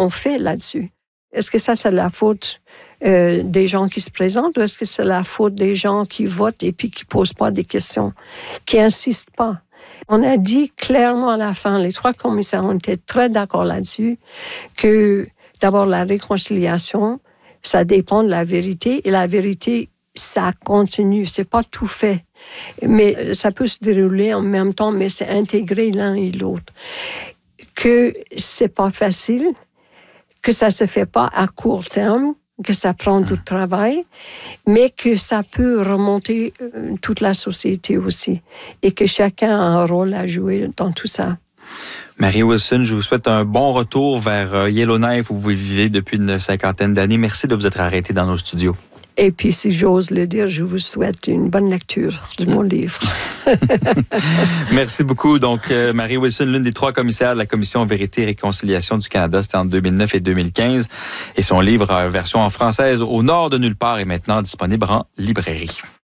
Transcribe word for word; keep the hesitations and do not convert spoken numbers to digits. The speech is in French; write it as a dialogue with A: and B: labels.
A: on fait là-dessus? Est-ce que ça, c'est la faute euh, des gens qui se présentent ou est-ce que c'est la faute des gens qui votent et puis qui posent pas des questions, qui insistent pas? On a dit clairement à la fin, les trois commissaires ont été très d'accord là-dessus, que d'abord la réconciliation, ça dépend de la vérité et la vérité, ça continue, c'est pas tout fait. Mais ça peut se dérouler en même temps, mais c'est intégré l'un et l'autre. Que c'est pas facile, que ça se fait pas à court terme, que ça prend du travail, mais que ça peut remonter toute la société aussi et que chacun a un rôle à jouer dans tout ça.
B: Marie Wilson, je vous souhaite un bon retour vers Yellowknife où vous vivez depuis une cinquantaine d'années. Merci de vous être arrêté dans nos studios.
A: Et puis, si j'ose le dire, je vous souhaite une bonne lecture de mon livre.
B: Merci beaucoup. Donc, euh, Marie Wilson, l'une des trois commissaires de la Commission Vérité et Réconciliation du Canada, c'était en deux mille neuf et deux mille quinze. Et son livre, euh, version en française, Au nord de nulle part, est maintenant disponible en librairie.